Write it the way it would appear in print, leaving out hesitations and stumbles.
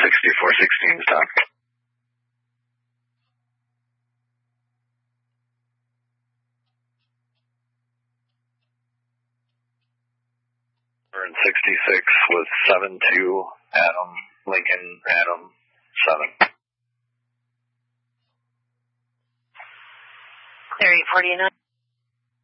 6416 stock. We're in 66 with 72 Adam, Lincoln, Adam, 7. Area 49.